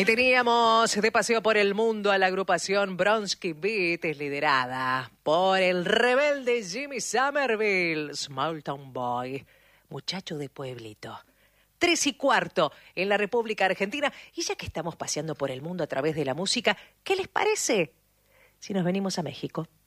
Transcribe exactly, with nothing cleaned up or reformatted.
Ahí teníamos de paseo por el mundo a la agrupación Bronski Beat, liderada por el rebelde Jimmy Somerville, Small Town Boy, muchacho de pueblito. Tres y cuarto en la República Argentina. Y ya que estamos paseando por el mundo a través de la música, ¿qué les parece si nos venimos a México?